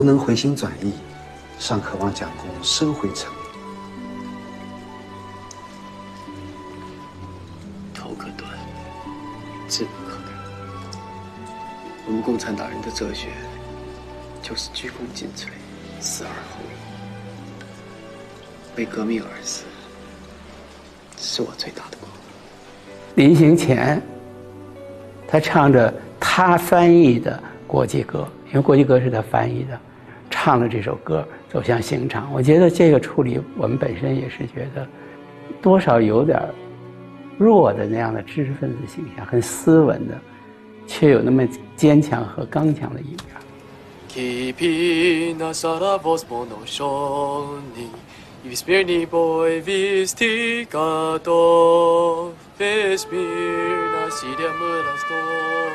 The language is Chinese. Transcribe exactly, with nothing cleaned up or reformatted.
不能回心转意，尚渴望蒋公升回城。 头可断，志不可改。我们共产党人的哲学就是鞠躬尽瘁，死而后已。为革命而死，是我最大的光荣。 临行前，他唱着他翻译的国际歌，因为国际歌是他翻译的，唱了这首歌走向刑场。我觉得这个处理，我们本身也是觉得多少有点弱的那样的知识分子形象，很斯文的，却有那么坚强和刚强的一面。 I wspierni boj vistigado, ves mir na sidia mura sto.